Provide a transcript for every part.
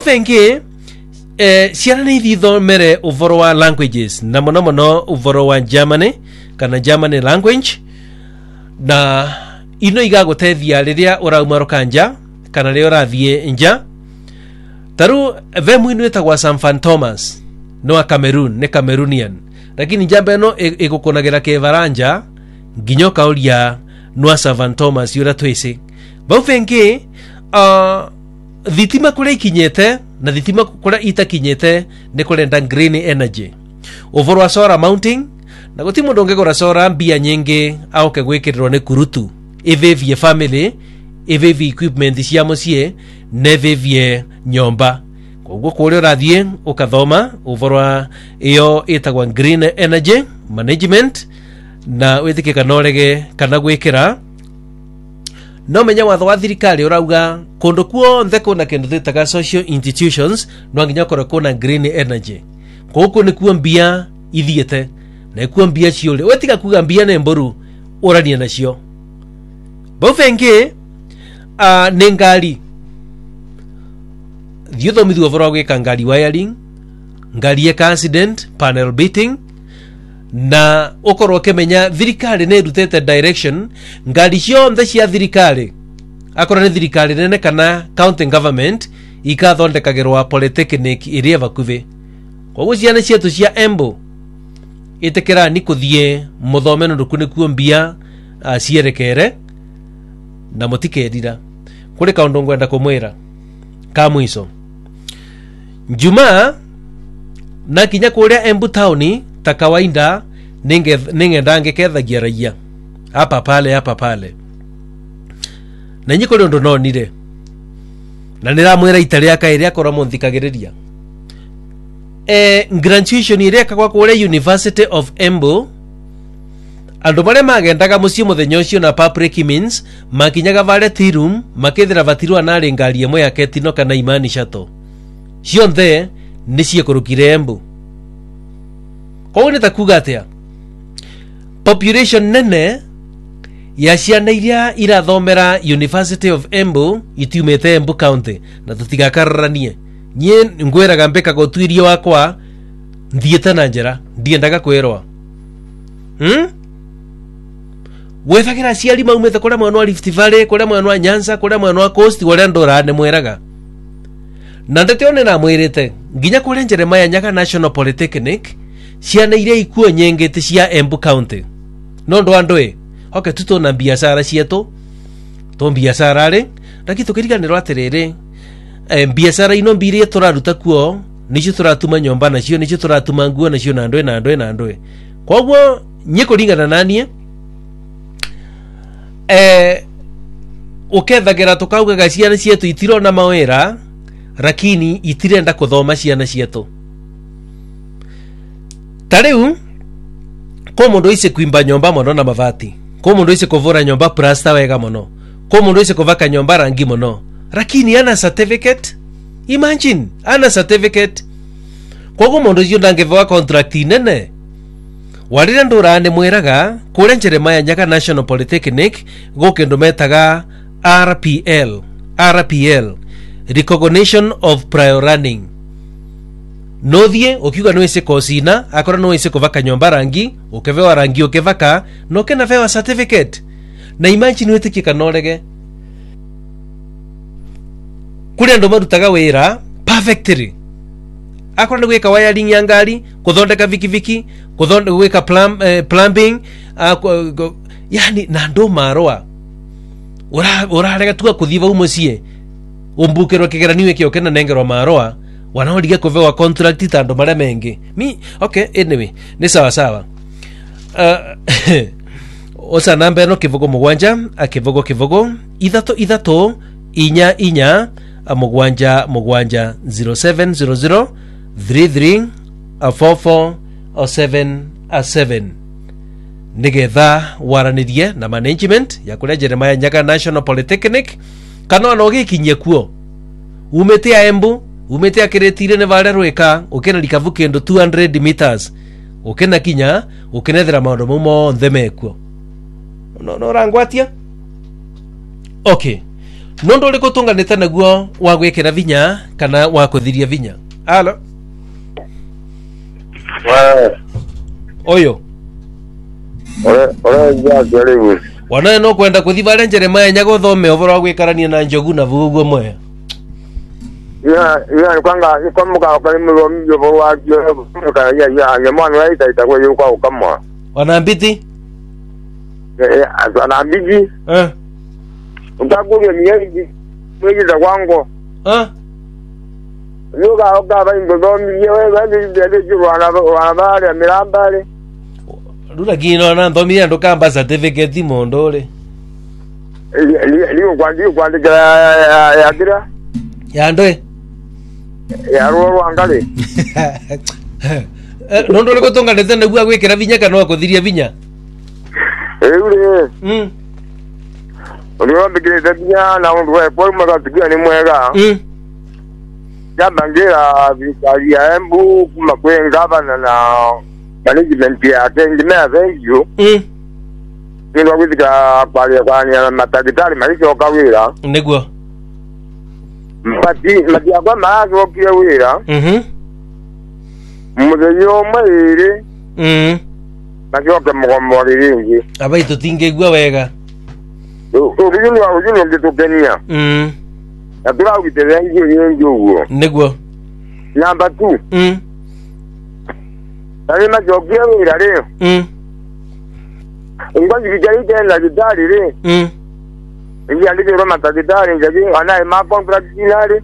Fenge ciana nĩ ithomere ũvoro wa languages na mũno mũno ũvoro wa Germany kana German language, na ino igagũteithia rĩrĩa ũrauma rũkanja kana rĩrĩa ũrathiĩ nja. Taru vemu ino ĩtagwa St. Thomas no a Cameroon, nĩ Cameroonian, lakini njamba ĩno ĩgũkũnagĩra kĩvaranja nginya ũkaũria no St. Thomas yũra twĩci bau fenge thitima kũrĩa ikinyĩte na thitima kũrĩa itakinyĩte nĩ kũrenda green energy ũvoro wa solar mounting, na gũti mũndũ ũngĩgũra solar mbia nyingĩ aoke gwĩkĩrĩrwo nĩ kurutu ĩvĩvie family, ĩvĩvie equipment cia mũciĩ, na ĩvĩvie nyomba. Koguo kũrĩa ũrathiĩ ũkathoma ũvoro wa ĩyo ĩtagwa green energy management, na wĩtĩke kana ũrege kana gwĩkĩra. No menya watho wa thirikari ũrauga kũndũ kuonthe kũna kĩndũ twĩtaga social institutions no nginya kũrĩa kũna green energy. Koguo nĩkuo mbia ithiĩte na ikuo mbia ciũrĩ, wetiga kuga mbia nĩ mbũru ũrania nacio. Bau fenge nĩ ngari thiũthomithio ũvoro wa gwĩka ngari wiring, ngari eka accident, panel beating, na ũkorwo ũkĩmenya thirikari nĩ ĩrutĩte direction ngari cionthe cia thirikari, akorwo nĩ thirikari nene kana county government, ikathondekagĩrwa polytechnic ĩrĩa vakuvi. Koguo ciana cietũ cia Embu ĩtĩkĩra nĩ kũthiĩ mũthome nũndũ nĩkuo mbia cierekere na mũtikerira. Kũrĩ kaũndũ ngwenda kũmwĩra ka mwiso. Jumaa na kinya kũrĩa Embu town ta kawaida ningenda ngekethagia raia hapa pale na nyiko ndo nonire na niramwira itaria kairi akora munthikagiriria graduation ire akagwa kũrĩa University of Embu. Andũ marĩa magendaga mũciĩ mũthenya ũcio na public means makinyaga vale tea room makethira vatirwa narĩ ngari ĩmwe ya Ketino kana Imani Shuttle, cionthe nĩ ciekũrũkire Embu. Koguo nĩtakuga atĩa population nene ya ciana iria irathomera University of Embu itiumĩte Embu County, na tũtigakararanie. Niĩ ngwĩraga mbĩkaga ũtuĩria wakwa thiĩte na njĩra ndiendaga kwĩrwa wethagira aciari maumĩte kũrĩa mwena wa Rift Valley, kũrĩa mwena wa Nyanza, kũrĩa mwena wa Coast, kũrĩa ndũra nĩ mweraga na ndetĩone na mwĩrĩte nginya kũrĩa Jeremiah Nyaga National Polytechnic ciana iria ikuo nyingĩ ti cia Embu County. No ndo andũ okay tuto na biashara cietu to biashara rĩ lakini tukiriganĩrwo atĩrĩrĩ biashara ino mbiri tũraruta kuo nicio tũratuma nyomba nacio, nicio tũratuma nguo nacio na ndwe. Koguo nyĩ kũringana nanie ukethagira tukaugaga ciana cietu itirona mawĩra lakini itirenda kuthoma ciana cietu. Tarĩu ko mũndũ ici kuimba nyomba mũno na mavati, ko mũndũ ici kuvura nyomba plaster wega mũno, ko mũndũ ici kuvaka nyomba rangi mũno, lakini ana certificate. Imagine ana certificate. Koguo mũndũ ucio ndangĩvoa contract nene. Warira ndũra nĩ mweraga kũrĩa Jeremiah Nyaga National Polytechnic gũkĩndũ metaga RPL recognition of prior running. No thie ukiuga no ise kosina akora no ise kuvaka nyomba rangi ukevewa rangi ukevaka no kena vewa certificate. Na imagine wetikika norege kuri ando marutaga wĩra perfectly, akora gwika wiring ya ngari, kuthondeka vikiviki, kuthondeka gwika plumbing, yani na ndo marwa urarega tuga kuthiva umucie umbukirwo kigeranio kio kena nengerwa marwa wanaoliga kuvewa contract tando mara mengi okay anyway ni sawa osa namba no kivugo mugwanja akivugo ithato inya mugwanja 0700 33 44 07 nigetha waranirie na management ya kũrĩa Jeremiah Nyaga National Polytechnic kana no gikinyie kuo umete ya Embu, umete akiretire ne vale rweka ukena likavu kendo 200 meters ukena kinya ukenethera maũndũ mo nthe mekuo no rangwatia. Okay, nondo uri kutunganite naguo wa gwikira vinya kana wa kuthiria vinya. Alo oyo ora ya karibu wana no kwenda kuthi bare Jeremiah nyago thome ovoro gwikarania na njogu na vuguo moya ya kwanga ikomuka kwa mlo mjo wa ya nyamwana ya ita kwa yuko kama wana mbiti ana biji utakuja miezi mwezi za kwangu yuka okaba ingo myewe bali bali jwana bale mirambale rura gino na ndomia ndo kamba certificate mondole liyo kwandi ya kira ya ndoe ya roro angale nondo le kutonga ndete naguo gwikira vinya kana kuthiria vinya ule Uriwa bigire vinya na undwe kwa magatikia ni mwega Jabangira vikaria embu kumakwenga bana na management ya tengimea thank you Kino kwithika kwa matagitari maisho kawira niguo mpati matia kwa maazo kia wira muzeyo maire Nachoke mgomori ringi abai tutingegua wega ujuni ngitukenia na tura ugiterengi yengi uguo niguo number 2 Nani majokia wira leo Ngozi vijarite na gitari le Ingi andike roma tagitari njaji anaye contract dinari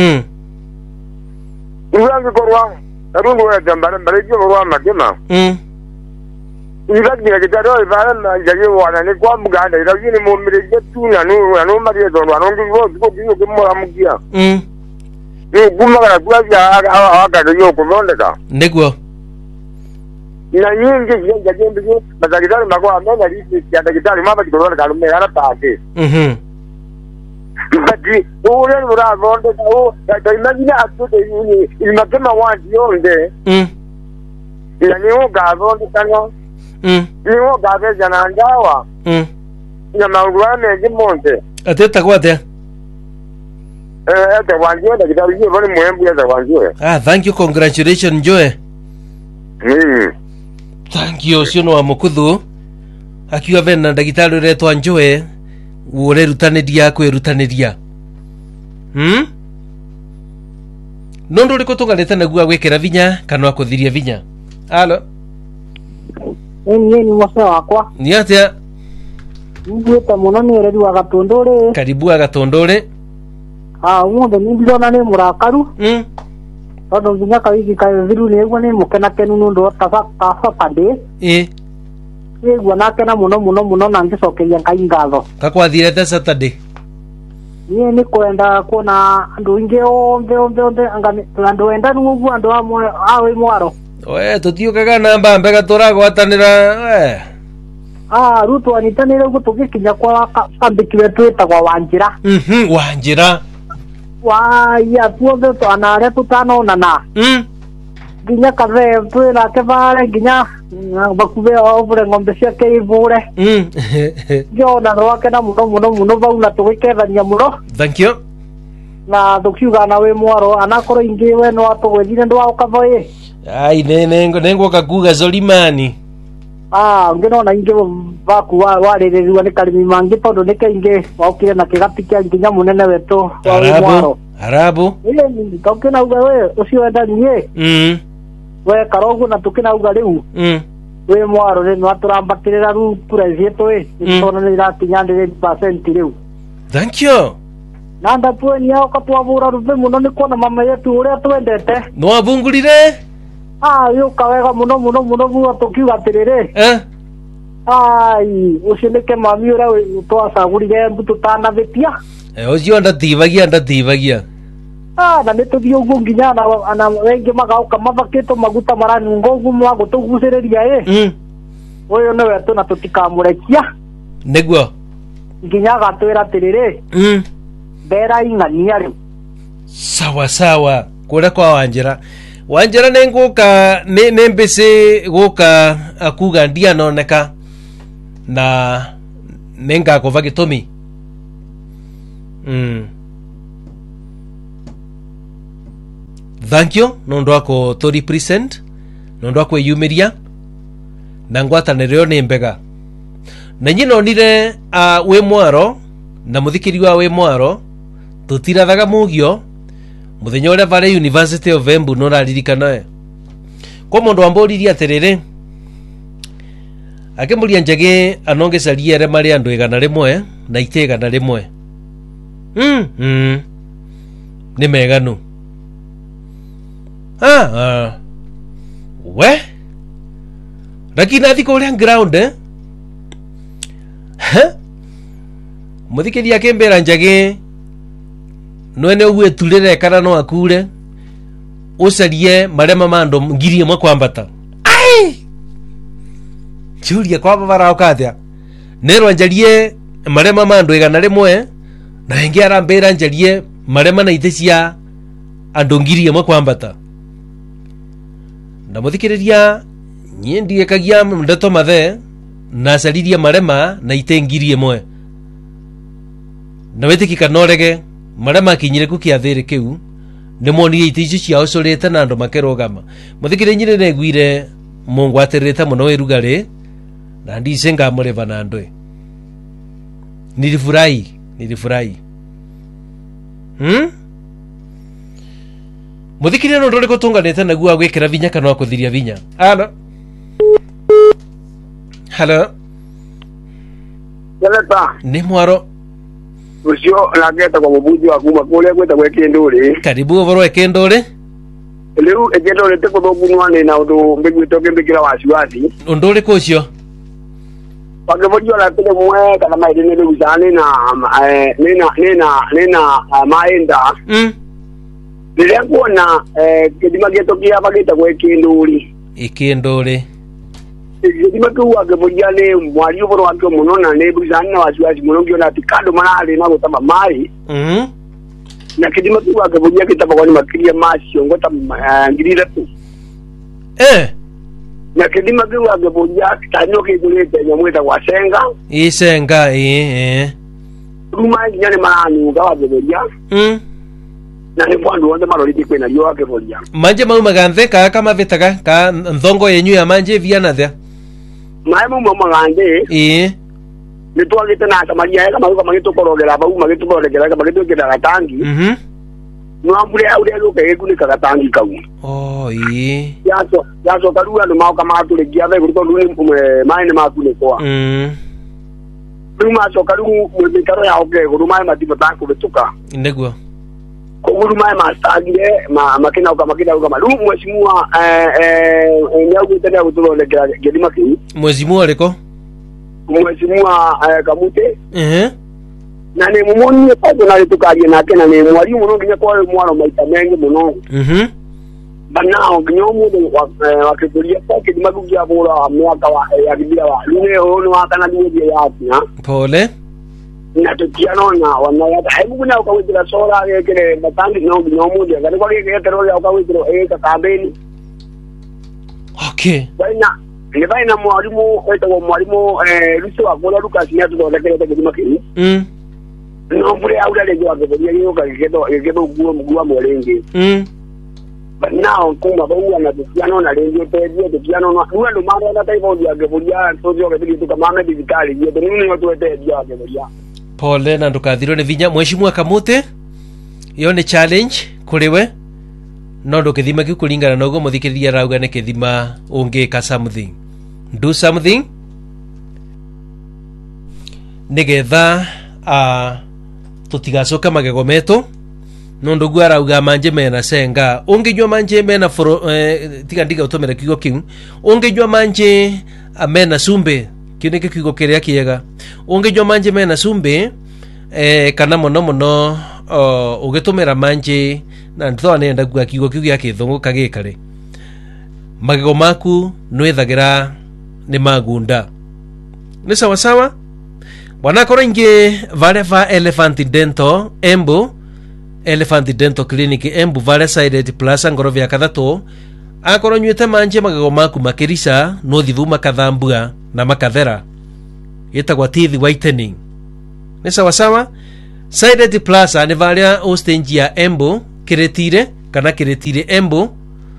Uyangi korwa Arungu ya jambara mbareji korwa makema Ibaki ya gitari wa ifara njaji wana ni kwa mganda Ilagini mumireje tu na nuu mariye tono Anongi kwa kiyo kimura mukia Kumagana kwa waka ndio kumondeka niguo na nyingi zinja jembe madagitari magwa amena lisi ya dagitari mama kidona kalume ana paake bati ule uragonde au imagine atude yuni ilmakema wanti yonde ila niwo gagonde kano niwo gabe jana ndawa na maurwane jimonte ateta kwate ate wanjio dagitari yoni bali muembu ya wanjio thank you, congratulations Joe. Thank you ciono wa mukuthu akiwa bena ndagitari retwa Joe ure rutaniria kwirutaniria nondo liko tungalete naguo gwikira vinya kana kuthiria vinya. Alo ni mwasa wakwa ni atia ngwete muno ni redi wa gatondore karibu agatondore umothe ni ndona ni murakaru tondu nginya kawiki kaithiru ni guo ni mukena kenu nundu ta pande guo nakena muno na ngicokeria Ngai ngatho kakwathire Saturday ni kwenda kuona andu ingi onthe andu enda nuguo andu amwe awe mwaro tutiukaga na mbambe gaturagwatanira ruto anitanire guo tugikinya kwa kambiki wetu etagwa Wanjira Wanjira ya tuothe twanare tutanonana nginya kave twira kevare nginya bakuve ovure ng'ombe ciake ivure ngiona rwake na muno vau na tugikethania muno thank you na tukiuga na we mwaro anakorwo ingi we no atugwethire ndu wa ukavoi ai nengo kakuga Zolimani ngirona ingi vaku wariririwa ni karimi mangi tondu ni kaingi waukire na kigati kia nginya munene wetu arabu tukinauga we ucio wendanie we karogu na tukinauga riu we mwaro ni twaturambatirira ru price yetu tona ni ratinya 100% riu thank you na ndatueni yao katwavura ruve muno ni kuona mama yetu uria twendete no avungurire yo kawega muno vuo tukiuga atiriri ucio nike mami uria twacagurire mbu tutanavitia ucio ndativagia na nituthie uguo nginya ana wengi magauka mavakitwo maguta maranunga uguo magutuguciriria uyu ni wetu na tutikamurekia niguo nginya agatwira atiriri mbera ing'ania riu sawa kuria kwa Wanjira nenguka ne mbese guka akuga ndianoneka na nenga kova gitumi Thank you nondo ako to represent nondo ako yumiria na ngwatanĩro nĩ mbega na nyino nire we mwaro na muthikiri wa we mwaro tutirathaga mugio muthenya ule vale University of Embu no raririkana ko mundu amboririe atiriri akemuria njage anonge sariere mari andu 100 na ite 100 ni meganu we lakini athiko ule ground muthikiri akembera njage nwene uwe tulire kana no akure usarie marema mando ngiri mwe kwambata ai churia kwa bavara okathia nero anjarie marema mando 100 na ingi arambera anjarie marema na itecia ando ngiri mwe kwambata na muthikiriria nyendie kagia ndeto mathe na sariria marema na ite ngiri mwe na wetikika norege marema kinyire ku kiathire kiu ni moni ite ici cia ucorete na ando makerogama muthikire nyire ne gwire mungwatirite muno irugari na ndice ngamureva na ndwe nilifurahi muthikire no ndore kutunganite naguo agwikira vinya kana kuthiria vinya Hello Yaleta ni mwaro ucio nageta kwa mubuji wa kuma kule kweta kwa Kinduri karibu voro ekendore leo ekendore te kuthobunwa na undu mbigwitoke mbikira wasiwasi undore kucio pakevojwa la tele mwe kana maidene de gusane na nena maenda nile kuona kidima getokia bagita kwa Kinduri Ikindore kidima kuwa kevojale mwali uboro wake munona ne gusane na wasiwasi munongio na tikado manale na gutamba mai na kidima kuwa kevojia kitaba kwa makiria masio ngota ngirira tu na kidima kuwa kevojia tanyo kidulete nyamweta kwa senga ruma nyane marani ugawa kevojia na ni kwandu wonde maroriti kwena yo kevojia manje maganthe kama vitaga ka nthongo yenyu ya manje viana thia maemo magande ni twagite na tamaria kama kama gitukorogera bau magitukorogera kama gitukorogera gatangi nwambure aude luke ekunika gatangi kau yaso karua no mauka matule giave kuruto luni maine makune kwa ruma so karu mwekaro ya oke ruma matipo tanku betuka ndegwa ko ruma mastagire makina uka lu mheshimiwa nyagu tena kutolekera gedima ki mheshimiwa leko mheshimiwa Kamute na ne mumoni pato na tukaje na kena ne mwalimu no nginya kwa mwalo maita mengi muno banao gnyomu wa kitulia kwa kidima kugia bora mwaka wa ya biblia wa lune ono akana biblia ya afya pole na tukiano na wanaya hebu kuna ukawitira sora yekele matangi no gnyomu ya kana kwa yekero ya ukawitiro kakabeni okay baina mwalimu wetu wa mwalimu Lucio wa Gola Lucas ni atudolekele kidima ki no mbure auda le jwa kebia yo kagedo guwa molenge nao kuma baua na tukiano na lengo tedio tukiano no ndo mara na taifa ya kebia sojo kebili kama digitali yeto nini watu wete dia kebia pole na ndukathiro ni vinya mheshimiwa Kamute yo ni challenge kuriwe no ndo kithima ki kulingana na ugo muthikiriria rauga ne kithima ungika something do something nigetha tutigacoka magego metu no ndo gwarauga manje mena senga unginywa manje mena tiga ndiga utomera kigo kiu unginywa manje amena sumbe kineke kigo kiria kiega unginywa manje mena sumbe kana muno ugitumira manje na ntho nenda gwa kigo kiu gya kithungu kagikare magego maku nwethagira ni magunda ni sawa sawa bwana koringe vale va Elephant Dental Embu Elephant Dental Clinic Embu vale Sided Plaza Ngorovia kathatu akoronywete manje magego maku makirisa no thithuma kathambua na makathera yetagwa teeth whitening ni sawa sawa Sided Plaza ni varia o stage ya Embu Kiretire kana Kiretire Embu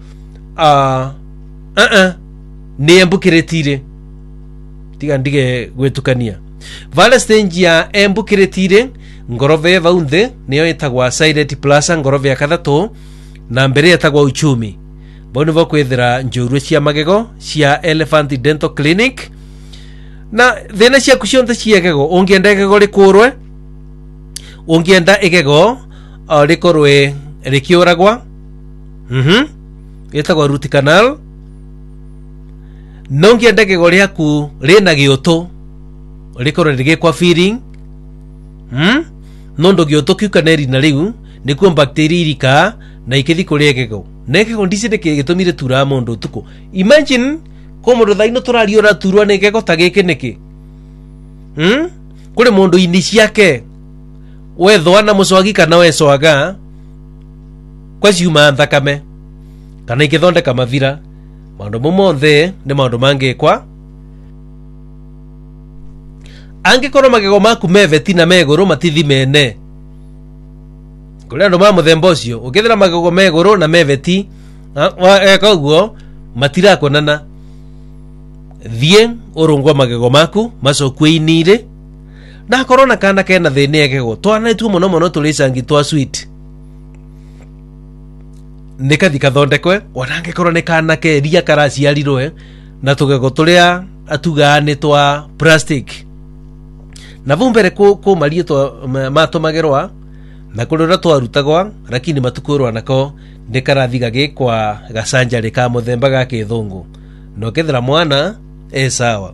ni Embu Kiretire tiga ndige gwetukania varia stage ya Embu Kiretire ngorove vaunthe niyo etagwa Sided Plaza ngorove ya kathatu na mbere etagwa Uchumi bonu vokwethira njurwe cia magego cia Elephant Dental Clinic na thina cia kucionthe ciegego ungienda igego rikurwe ungienda igego rikorwe rikiuragwa etagwa root canal no ungienda igego riaku rina giutu rikorwe rigikwa feeling nondo giutu kiukaneri na riu nikuo bacteria irika na ikithi kuria igego negego ndicinde kigitumire tura mundu tuko imagine ko mundu thaino turariora turwa negego ta giki niki kuri mundu ini ciake wethwa na mucwagi kana wecwaga kwa ciuma thakame kana ikithondeka mavira maundu monthe ni maundu mangikwa angikorwo magego maku meveti na meguru matithi mene kuri andu ma muthemba ucio ukithira magego meguru na meveti koguo matirakonana thie urungwa magego maku macokwe inire na korona kana kena thine egego twana tu muno muno tulicangi twa sweet nikathi kathondekwe wanange korwo ni kana ke ria karaciarirwe na tugego turia atuga ni twa plastic na vumbere ko marie twa matomagerwa na kurura twarutagwa lakini matukurwa nako ndikarathi gagikwa gacanjari ka muthemba ga kithungu no kethira mwana sawa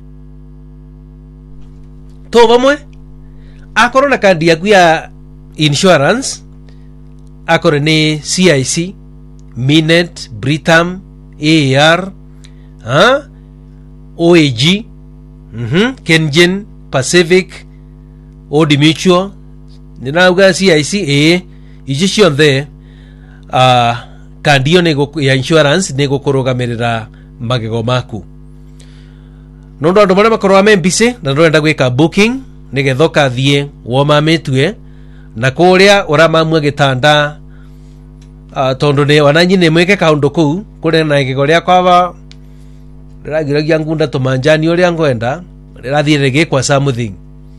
to vamwe akoro na kandi yaku ya insurance akoro ni CIC Minet Britam AAR OAG Kengen Pacific Old Mutual ninauga CIC iji cionthe kandi yo ya insurance nego kurugamirira magego maku nondo andu maria makorwa membise na ndorenda gwika booking nigethoka thie womamitwe na kuria uramamua gitanda tondu ni wananyi ni mwike kaundu kuu kuri na igego ria kwaba ragiragia ngunda tumanjani uria ngwenda rirathire gikwa something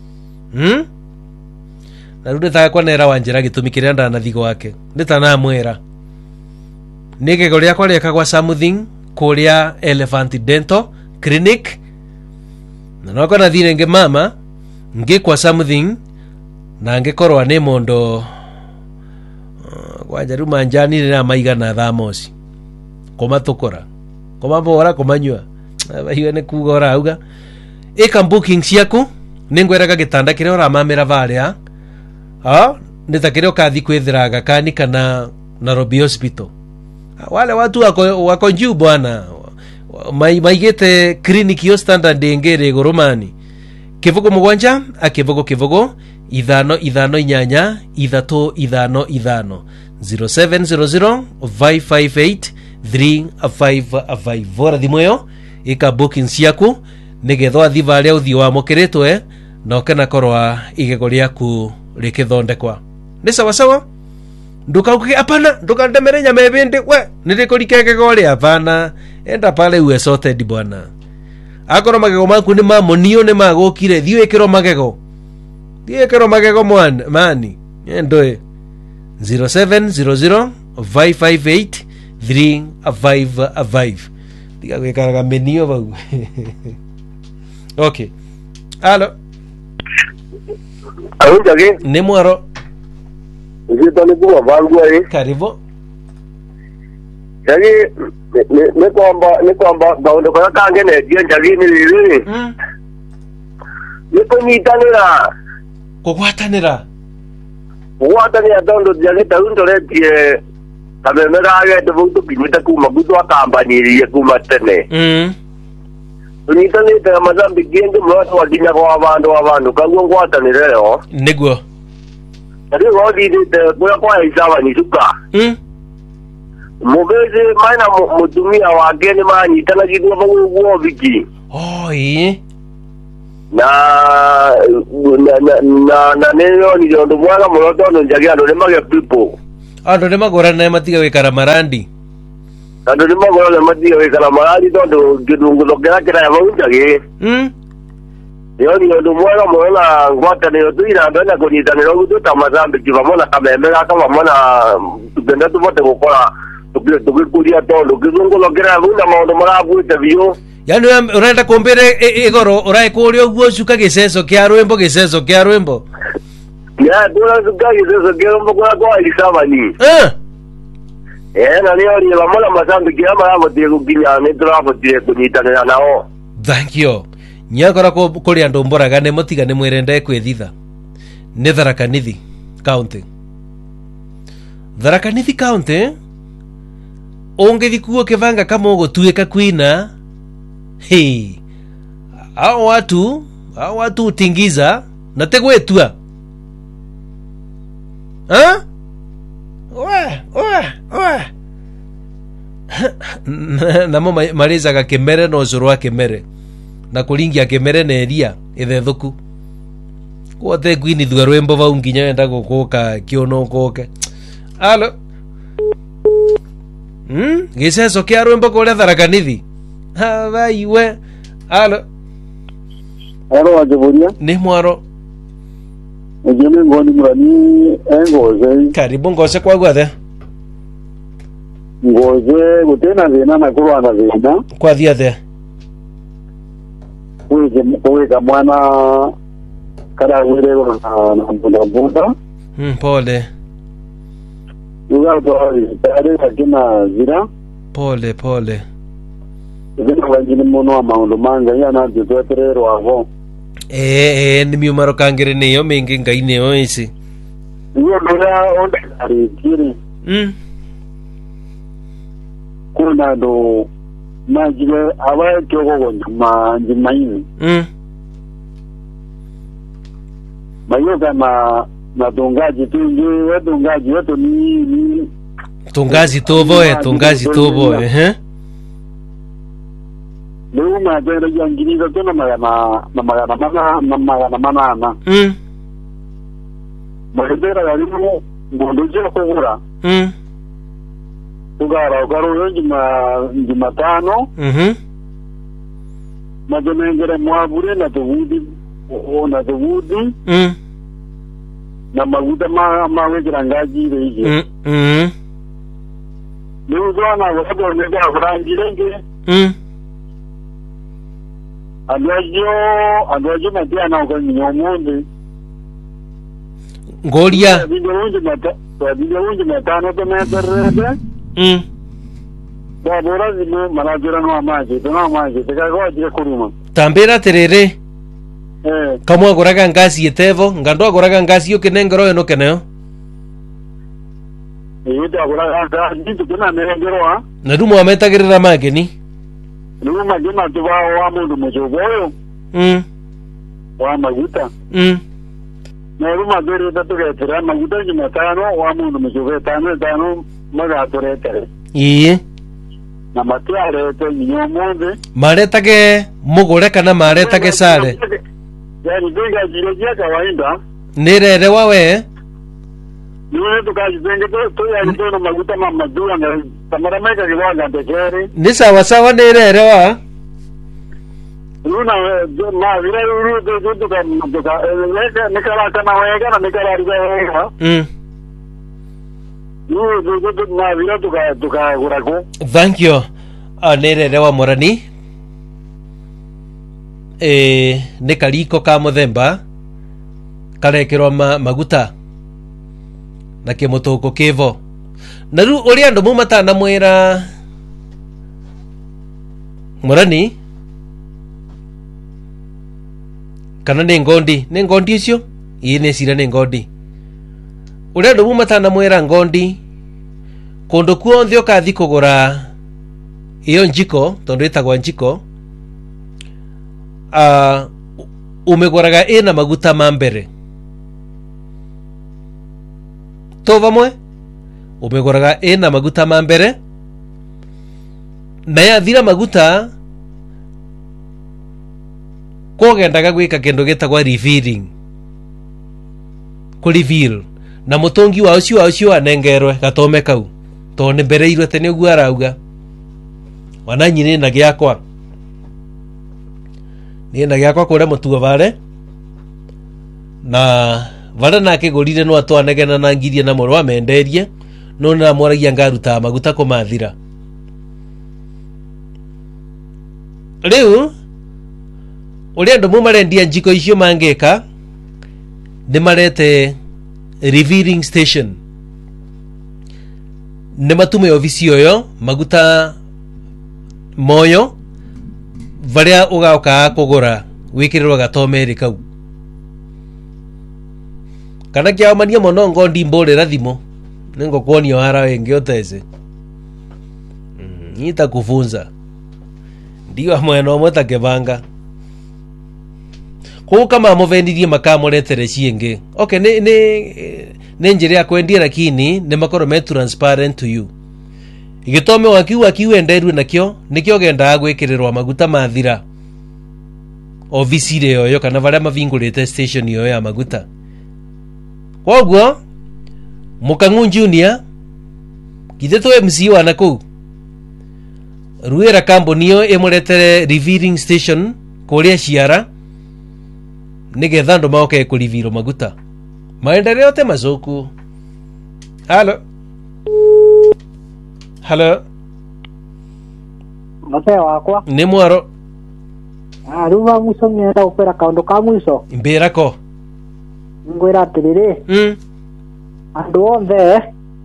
na runde ta kwa nera wanjira gitumi kiria ndanathigo wake nditanamwira nigego ria kwa riekagwa something kuria Elephant Dental Clinic na noko na thire nge mama ngikwa something na ngikorwa ni mondo kwanja ruma njani na maiga na thamosi komatukora komabora komanywa bahiwe ne kugora auga eka booking ciaku ningweraga gitanda kiria uramamira varia nitakire ukathi kwithiraga kani kana Nairobi Hospital wale watu wako njuu bwana maigete clinic yo standard ngere goromani kivugo mugwanja akivugo ithano inyanya ithatu ithano 0700 558 355 vora thimoyo ika booking ciaku nigethwa thivaria uthi wa mukiritwe no kana korwa igego riaku rikithondekwa ni sawa ndukauke apana ndukandemere nyame bindi we nirikurikeke gore apana enda pale uwe sorted bwana akoro magego maku ni mamonio ni magokire thiwekero magego mani endoe 0700 558 355 diga gwekaraga menio bau okay alo Arunjage ni mwaro Zitani kuwa vangua karibu Jagi ni kwamba baundo kwa kange ne dio jagi ni lili Niko nyitanira kugwatanira dondo jagi taundo retie kamemera age tuvutu kinyita kuma gudu akambanirie kuma tene Unyitanite amazambi genge mwato wadinya kwa abandu kagwo ngwatanire leo niguo Ati wadi kwa isawa ni suka Mubeze maina mutumia wake ni mani tana kitu wa viki ii na neno ni ndo mwaga muroto ndo njagia ndo nemage people ando nemagora na matiga wekara marandi ando nemagora na matiga wekara marandi ndo gidungu lokera kira ya maunjage ni ndo mwaga muona ngwata ne tuira ndo na kunita ne ndo tamazambe kivamona kamembe kama mona tupenda tuvote gukora tukikuria tondo gidungu lokera ya bunda maondo marabu tabio. Yani unaenda kumbere igoro urai kurio guo shuka giseso kia rwembo ya dora shuka giseso kia rwembo kwa ilisaba ni na leo ni la masambi kia mara tiego kinya ne trapo tie kunitana nao. Thank you nyakora ko kuri andu mboraga ne motiga ne mwirende kwithitha ne Tharaka Nithi County ungithikuo kivanga kama ugutuika kwina. Hey, hao watu utingiza na tegwetua namo marizaga kimere no curu wa kimere na kuringia kimere na eria ithethuku kwote kwini thua rwembo vau nginya wenda gukuka kiono koke alo giceco kia rwembo kuria Tharaka Nithi Havaiwe. Alo. Alo wajeburia. Ni mwaro. Ejeme ngoni murani engoze. Karibu ngose kwa gwathe. Ngoze gutena thina na kurwana thina. Kwa thiathe. Kuweka mwana kada wire na bunda. Pole. Uga tare akina zira. Pole. Zina wangine muno amaundu manga yana tutweterero avo. Ni miumaro kangere neyo mengi ngai neyo isi. Iyo ndora onda ari kiri. Kuna do majile aba kyogo njimaini. Mayoga na tungaji tungi tungaji wetu ni tungaji toboe leo majira yangiriza tena magana manana majira yalimu ngondoje kugura tugara ugaro Jumatano majenengere mwabure na tugudi na maguta mawekera ngaji ile leo zona wako nenda kurangirenge Andwajo matia na kwa nyomonde ngoria video unje matano to meterede bora zime manajira no amaje tekago ajira kuruma tambira terere kama agoraga ngasi etevo ngando agoraga ngasi yo kenengero eno keneo ito agoraga ngasi tukuna merengero na dumo ametagirira mageni Numa jema tuwa wa mundu mjogoyo. Wa maguta. Na ruma dore tatu getera maguta Jumatano wa mundu mjogoyo tano maga toretere. Na matiare to nyomonde. Maretage mugore kana maretage sare. Yani dinga jirejia kawaida. Nirere wawe. Niwe tukajitenge to ya ndono maguta mamadua na tamara meka kiwaga tekere. Ni sawa nirere wa. Luna ma vile uru tuka nikala kana wega na nikala riga. Ma vile tuka gurako. Thank you. Nirere wa morani. Ni kaliko ka muthemba karekirwa maguta na kimutoko kivo na ru uri andu mumata na mwira morani kana ni ngondi icio ine sira ni ngondi uri andu mumata na mwira ngondi kundu kuonthe ukathi kugura iyo njiko tondu itagwa njiko umeguraga ina maguta ma mbere to vamwe umeguraga ina maguta ma mbere na yathira maguta kogendaga gwika kindu gitagwa revealing ku reveal na mutungi wa ucio anengerwe gatome kau to ni mbereirwe tene ugu arauga wananyine na giakwa ni na giakwa kure mutuo vale na vale na kigurire no atwanegena na ngirie na moro amenderie no na moragia ngaruta maguta kumathira riu uria ndo mumarendia njiko icio mangeka ni marete revealing station ni matume ofisi oyo maguta moyo varia ugaoka kugura wikirirwa gatomeri kau kana kia mania mono ngondi mborera thimo ningo kuonio hara wengi oteze nita kufunza ndio mweno mweta kevanga ko kama movendirie makamoretere cienge okay ne njire ya kwendia lakini ne makoro me transparent to you igitome wakiu enderwe nakyo nikyo genda gwekererwa maguta mathira ofisi reo yo kana varia mavingurite station yo ya maguta kogwo Mukangu Junior kideto MC wana ku ruera company yo emuretere revealing station kuria ciara nigetha ndo maoke kuriviro maguta maendeleo te mazoku. Halo mate wakwa ni mwaro ruva muso ngenda upera kaundu ka mwiso mbira ko ngwira atiriri andu onthe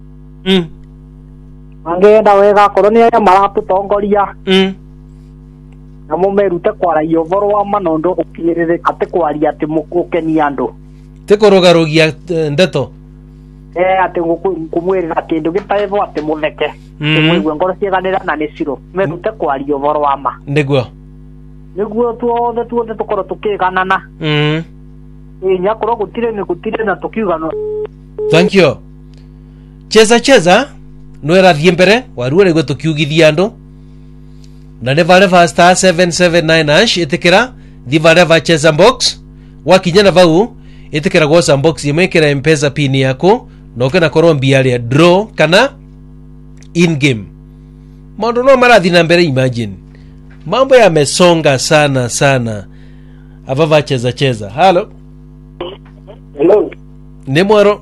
angenda wega korwo ni aria maratutongoria na mumerute kwaragia uvoro wa manondo ukiririka te kwaria ati mukukenia andu te kurugarugia ndeto ati kumwirira kindu gitaevo ati mutheke mwigue ngoro cieganira na niciro merute kwaria uvoro wa ma niguo tuothe tukorwo tukiganana nyakorwo gutire na tukiugana. Thank you. Cheza nwera thie mbere waruore gwe tukiugithia andu na ne vale star 779 hash itikira di vale cheza box wakinya na vau itikira gosa box imekira mpesa pin yako noke na korombia ya draw kana in game mondo no marathi na mbere. Imagine mambo yamesonga sana avava cheza. Hello ni mwaro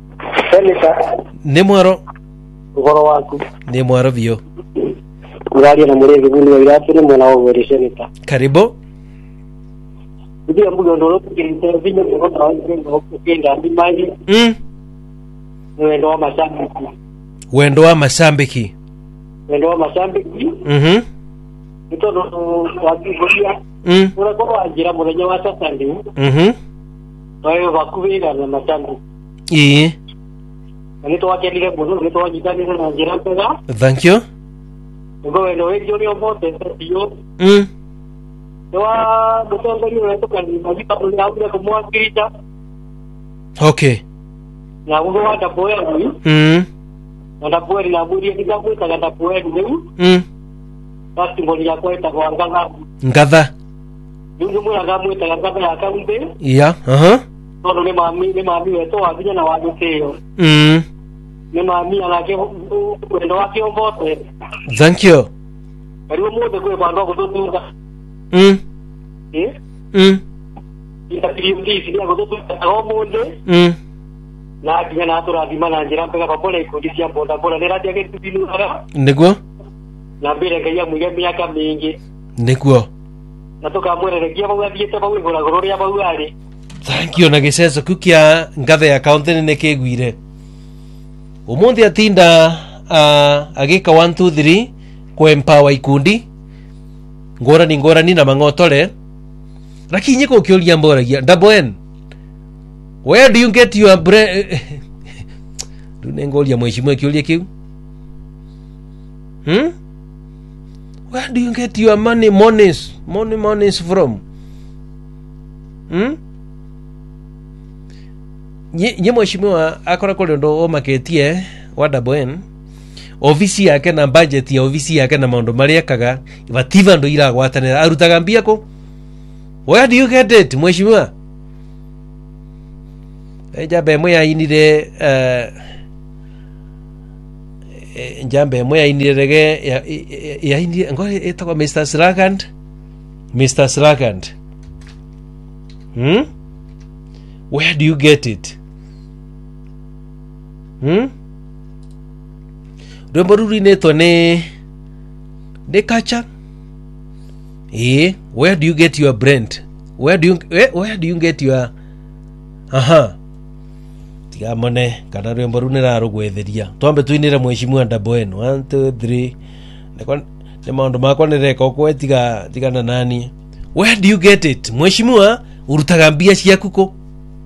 ni mwaro ugoro waku ni mwaro vio uraria na murege buni wa iratire mwana wa were seneta karibu ndio mbugo ndo lokirite vinyo kwa kwa kenda bimaji wendo wa masambiki itono wakiburia urakoro ajira murenya wa sasa ndio Wayo bakubira na matando. Nito wakelile bono nito wajitani na njira pega. Thank you. Ngo ndo wewe ndio mbote sio. Wa mtongo ni wewe toka ni majipa kwa ya kumwa kirita. Okay. Na ngo wata boya ni. Nda boya na buri kitabu kata boya ni. Basi ngoni ya kwa itakuwa ngatha. Ndio mwana gamu itakuwa ya kaunti. Yeah, Todo le mami weto wabinya na waduteo. Ne mami anake wendo wake ombote. Thank you. Karibu mode kwa bando kutotunga. Itakiri sidi kutotunga kwa mode. Na kija na atura di mana njira mpeka papola ikudisia boda ne radio yake tubinu ara. Niguo. Na mbele kaya muya miaka mingi. Niguo. Natoka mwere kia bawe bieta bawe gora gororia bawe ari. Thank you na gicezo kukia ngathe ya county ne kegwire umundi atinda agika 1 2 3 ko empower ikundi ngorani na mangotore lakini ko kiolia mboragia double N where do you get your dunengolia mheshimiwa kiolia kiu where do you get your monies from nye mheshimiwa akora kule ndo omaketie wa Daboen ofisi yake na budget ya ofisi yake na maundu maria kaga bativa ndo ira gwatanira arutaga mbia ko Where do you get it, mheshimiwa? Jambe mwe ainire jambe mwe ainire rege ya indi ngo etako Mr. Srakand. Mr. Srakand. Where do you get it? Rwembo ruri neto ne kacha. Where do you get your brand? Where do you get your tiga mone kana rwembo rune raro gwetheria twambe twinire mheshimiwa Ndaboeno 1 2 3 ne maundu makwa ne reka ko tiga na nani. Where do you get it mheshimiwa? Urutaga mbia ciaku ko?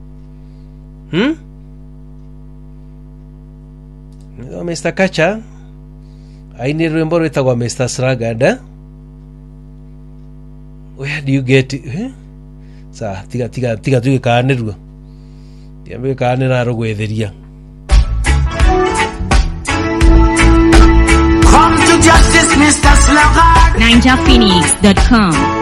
Mr. Kacha aini rwembo rwitagwa Mr. Srakand. Where do you get it? Sa tiga tugikanirwa tiambe kanira rugwetheria. Come to justice, Mr. Srakand. NinjaPhoenix.com.